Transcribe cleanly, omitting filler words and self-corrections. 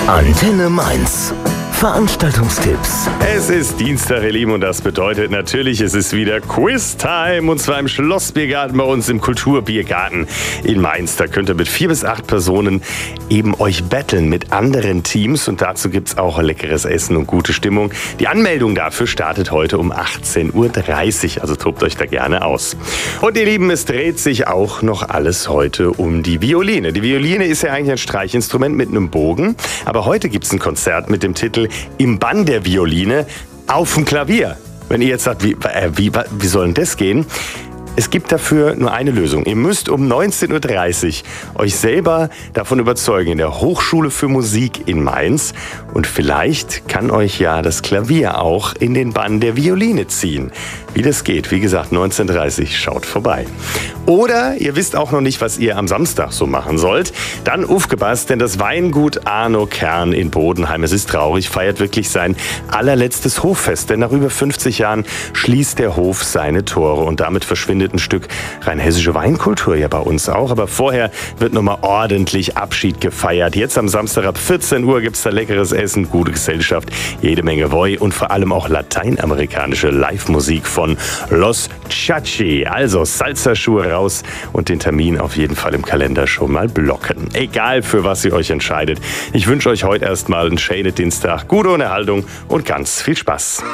Antenne Mainz. Veranstaltungstipps. Es ist Dienstag, ihr Lieben, und das bedeutet natürlich, es ist wieder Quiz-Time, und zwar im Schlossbiergarten bei uns im Kulturbiergarten in Mainz. Da könnt ihr mit 4 bis 8 Personen eben euch battlen mit anderen Teams, und dazu gibt's auch leckeres Essen und gute Stimmung. Die Anmeldung dafür startet heute um 18:30 Uhr, also tobt euch da gerne aus. Und ihr Lieben, es dreht sich auch noch alles heute um die Violine. Die Violine ist ja eigentlich ein Streichinstrument mit einem Bogen, aber heute gibt's ein Konzert mit dem Titel Im Bann der Violine auf dem Klavier. Wenn ihr jetzt sagt, wie soll denn das gehen? Es gibt dafür nur eine Lösung. Ihr müsst um 19:30 Uhr euch selber davon überzeugen in der Hochschule für Musik in Mainz. Und vielleicht kann euch ja das Klavier auch in den Bann der Violine ziehen. Wie das geht, wie gesagt, 19:30 Uhr, schaut vorbei. Oder ihr wisst auch noch nicht, was ihr am Samstag so machen sollt. Dann aufgepasst, denn das Weingut Arno Kern in Bodenheim, es ist traurig, feiert wirklich sein allerletztes Hoffest. Denn nach über 50 Jahren schließt der Hof seine Tore, und damit verschwindet ein Stück rheinhessische Weinkultur ja bei uns auch. Aber vorher wird nochmal ordentlich Abschied gefeiert. Jetzt am Samstag ab 14 Uhr gibt es da leckeres Essen, gute Gesellschaft, jede Menge Woi und vor allem auch lateinamerikanische Live-Musik von Los Chachi. Also Salsa-Schuhe raus und den Termin auf jeden Fall im Kalender schon mal blocken. Egal, für was ihr euch entscheidet. Ich wünsche euch heute erstmal einen schönen Dienstag, gute Unterhaltung und ganz viel Spaß.